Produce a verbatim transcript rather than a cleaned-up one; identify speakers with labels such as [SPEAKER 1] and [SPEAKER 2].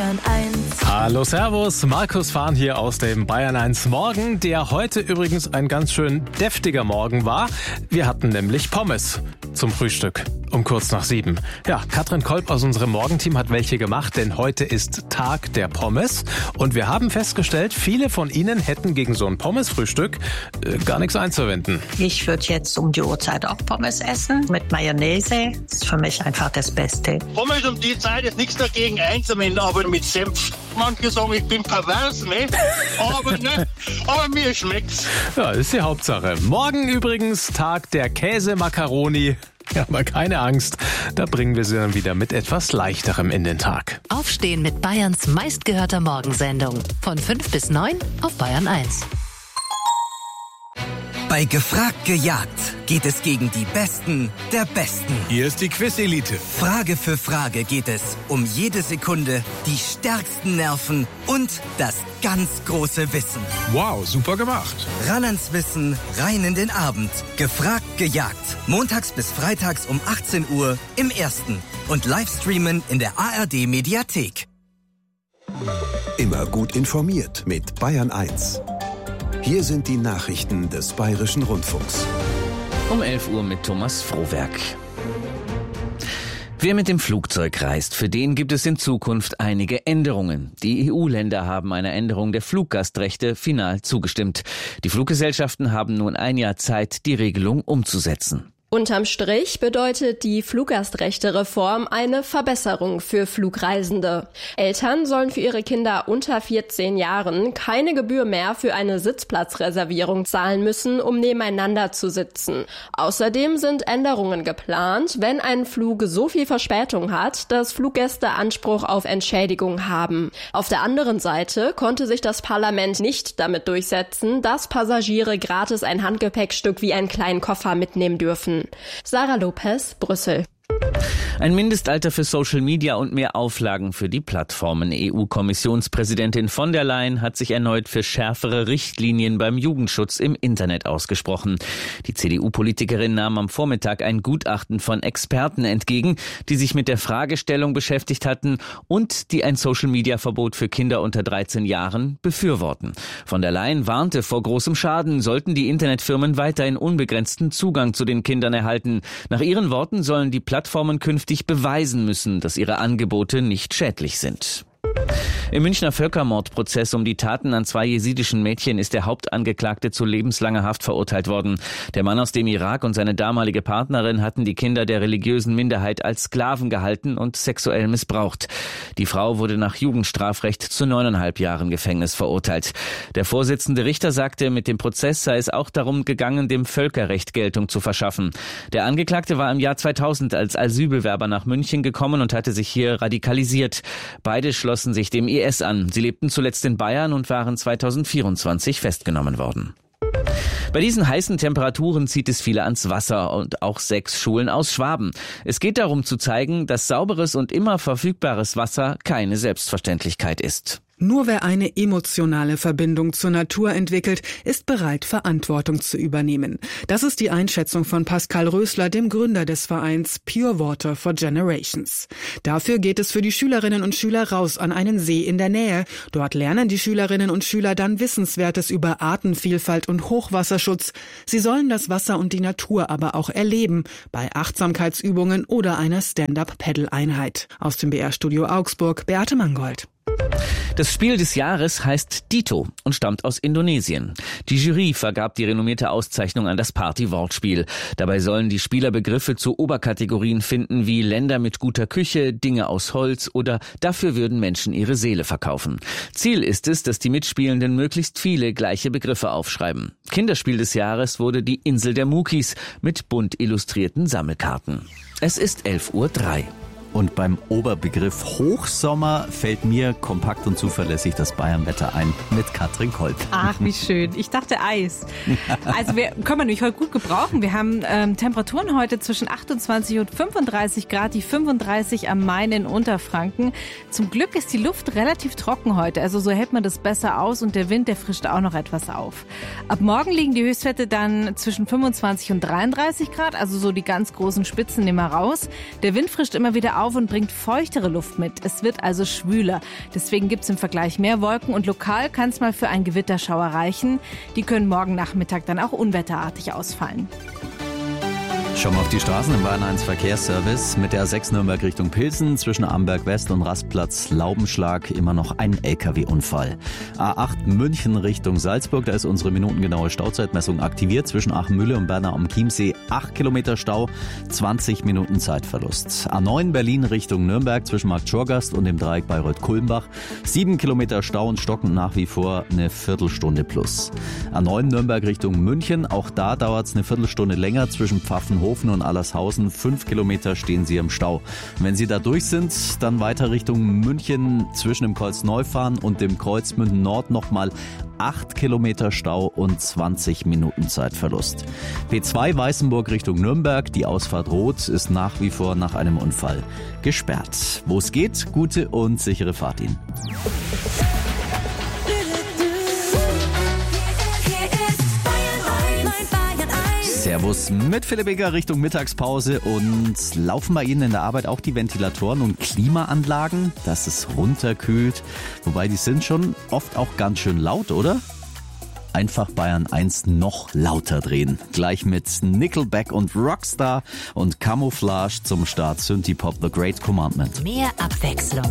[SPEAKER 1] Bayern eins.
[SPEAKER 2] Hallo, servus, Markus Fahn hier aus dem Bayern eins Morgen, der heute übrigens ein ganz schön deftiger Morgen war. Wir hatten nämlich Pommes zum Frühstück um kurz nach sieben. Ja, Katrin Kolb aus unserem Morgenteam hat welche gemacht, denn heute ist Tag der Pommes und wir haben festgestellt, viele von Ihnen hätten gegen so ein Pommesfrühstück äh, gar nichts einzuwenden.
[SPEAKER 3] Ich würde jetzt um die Uhrzeit auch Pommes essen mit Mayonnaise. Das ist für mich einfach das Beste.
[SPEAKER 4] Pommes um die Zeit ist nichts dagegen einzuwenden, aber mit Senf. Manche sagen, ich bin pervers, ne? Aber, ne? aber mir schmeckt's.
[SPEAKER 2] Ja, ist die Hauptsache. Morgen übrigens Tag der Käsemakaroni. Ja, aber keine Angst, da bringen wir sie dann wieder mit etwas Leichterem in den Tag.
[SPEAKER 5] Aufstehen mit Bayerns meistgehörter Morgensendung. Von fünf bis neun auf Bayern eins.
[SPEAKER 6] Bei Gefragt gejagt geht es gegen die Besten der Besten.
[SPEAKER 7] Hier ist die Quiz-Elite.
[SPEAKER 6] Frage für Frage geht es um jede Sekunde, die stärksten Nerven und das ganz große Wissen.
[SPEAKER 7] Wow, super gemacht.
[SPEAKER 6] Ran ans Wissen, rein in den Abend. Gefragt gejagt. Montags bis freitags um achtzehn Uhr im Ersten. Und Livestreamen in der A R D-Mediathek.
[SPEAKER 8] Immer gut informiert mit Bayern eins. Hier sind die Nachrichten des Bayerischen Rundfunks.
[SPEAKER 9] Um elf Uhr mit Thomas Frohwerk. Wer mit dem Flugzeug reist, für den gibt es in Zukunft einige Änderungen. Die E U-Länder haben einer Änderung der Fluggastrechte final zugestimmt. Die Fluggesellschaften haben nun ein Jahr Zeit, die Regelung umzusetzen.
[SPEAKER 10] Unterm Strich bedeutet die Fluggastrechte-Reform eine Verbesserung für Flugreisende. Eltern sollen für ihre Kinder unter vierzehn Jahren keine Gebühr mehr für eine Sitzplatzreservierung zahlen müssen, um nebeneinander zu sitzen. Außerdem sind Änderungen geplant, wenn ein Flug so viel Verspätung hat, dass Fluggäste Anspruch auf Entschädigung haben. Auf der anderen Seite konnte sich das Parlament nicht damit durchsetzen, dass Passagiere gratis ein Handgepäckstück wie einen kleinen Koffer mitnehmen dürfen. Sarah Lopez, Brüssel.
[SPEAKER 9] Ein Mindestalter für Social Media und mehr Auflagen für die Plattformen. E U-Kommissionspräsidentin von der Leyen hat sich erneut für schärfere Richtlinien beim Jugendschutz im Internet ausgesprochen. Die C D U-Politikerin nahm am Vormittag ein Gutachten von Experten entgegen, die sich mit der Fragestellung beschäftigt hatten und die ein Social-Media-Verbot für Kinder unter dreizehn Jahren befürworten. Von der Leyen warnte vor großem Schaden, sollten die Internetfirmen weiterhin unbegrenzten Zugang zu den Kindern erhalten. Nach ihren Worten sollen die Plattformen künftig beweisen müssen, dass ihre Angebote nicht schädlich sind. Im Münchner Völkermordprozess um die Taten an zwei jesidischen Mädchen ist der Hauptangeklagte zu lebenslanger Haft verurteilt worden. Der Mann aus dem Irak und seine damalige Partnerin hatten die Kinder der religiösen Minderheit als Sklaven gehalten und sexuell missbraucht. Die Frau wurde nach Jugendstrafrecht zu neuneinhalb Jahren Gefängnis verurteilt. Der Vorsitzende Richter sagte, mit dem Prozess sei es auch darum gegangen, dem Völkerrecht Geltung zu verschaffen. Der Angeklagte war im Jahr zweitausend als Asylbewerber nach München gekommen und hatte sich hier radikalisiert. Beide schlossen sich dem I S an. Sie lebten zuletzt in Bayern und waren zweitausendvierundzwanzig festgenommen worden. Bei diesen heißen Temperaturen zieht es viele ans Wasser und auch sechs Schulen aus Schwaben. Es geht darum zu zeigen, dass sauberes und immer verfügbares Wasser keine Selbstverständlichkeit ist.
[SPEAKER 11] Nur wer eine emotionale Verbindung zur Natur entwickelt, ist bereit, Verantwortung zu übernehmen. Das ist die Einschätzung von Pascal Rösler, dem Gründer des Vereins Pure Water for Generations. Dafür geht es für die Schülerinnen und Schüler raus an einen See in der Nähe. Dort lernen die Schülerinnen und Schüler dann Wissenswertes über Artenvielfalt und Hochwasserschutz. Sie sollen das Wasser und die Natur aber auch erleben, bei Achtsamkeitsübungen oder einer Stand-up-Paddle-Einheit. Aus dem B R-Studio Augsburg, Beate Mangold.
[SPEAKER 9] Das Spiel des Jahres heißt Dito und stammt aus Indonesien. Die Jury vergab die renommierte Auszeichnung an das Party-Wortspiel. Dabei sollen die Spieler Begriffe zu Oberkategorien finden wie Länder mit guter Küche, Dinge aus Holz oder dafür würden Menschen ihre Seele verkaufen. Ziel ist es, dass die Mitspielenden möglichst viele gleiche Begriffe aufschreiben. Kinderspiel des Jahres wurde die Insel der Mukis mit bunt illustrierten Sammelkarten. Es ist elf Uhr drei.
[SPEAKER 12] Und beim Oberbegriff Hochsommer fällt mir kompakt und zuverlässig das Bayernwetter ein mit Katrin Kolb.
[SPEAKER 13] Ach, wie schön. Ich dachte Eis. Also wir können wir nämlich heute gut gebrauchen. Wir haben ähm, Temperaturen heute zwischen achtundzwanzig und fünfunddreißig Grad, die fünfunddreißig am Main in Unterfranken. Zum Glück ist die Luft relativ trocken heute, also so hält man das besser aus und der Wind, der frischt auch noch etwas auf. Ab morgen liegen die Höchstwerte dann zwischen fünfundzwanzig und dreiunddreißig Grad, also so die ganz großen Spitzen nehmen wir raus. Der Wind frischt immer wieder auf auf und bringt feuchtere Luft mit. Es wird also schwüler. Deswegen gibt es im Vergleich mehr Wolken und lokal kann es mal für einen Gewitterschauer reichen. Die können morgen Nachmittag dann auch unwetterartig ausfallen.
[SPEAKER 12] Schauen wir auf die Straßen im Bayern eins Verkehrsservice. Mit der A sechs Nürnberg Richtung Pilsen zwischen Amberg West und Rastplatz Laubenschlag immer noch ein L K W-Unfall. A acht München Richtung Salzburg, da ist unsere minutengenaue Stauzeitmessung aktiviert. Zwischen Achenmühle und Bernau am Chiemsee acht Kilometer Stau, zwanzig Minuten Zeitverlust. A neun Berlin Richtung Nürnberg zwischen Markt Schorgast und dem Dreieck Bayreuth-Kulmbach. sieben Kilometer Stau und stockend nach wie vor eine Viertelstunde plus. A neun Nürnberg Richtung München, auch da dauert es eine Viertelstunde länger zwischen Pfaffenhofen und Allershausen. Fünf Kilometer stehen Sie im Stau. Wenn Sie da durch sind, dann weiter Richtung München zwischen dem Kreuz Neufahren und dem Kreuz Münden Nord nochmal acht Kilometer Stau und zwanzig Minuten Zeitverlust. P zwei Weißenburg Richtung Nürnberg. Die Ausfahrt Rot ist nach wie vor nach einem Unfall gesperrt. Wo es geht, gute und sichere Fahrt Ihnen. Servus mit Philipp Eger Richtung Mittagspause und laufen bei Ihnen in der Arbeit auch die Ventilatoren und Klimaanlagen, dass es runterkühlt. Wobei die sind schon oft auch ganz schön laut, oder? Einfach Bayern eins noch lauter drehen. Gleich mit Nickelback und Rockstar und Camouflage zum Start Synthie-Pop The Great Commandment.
[SPEAKER 5] Mehr Abwechslung.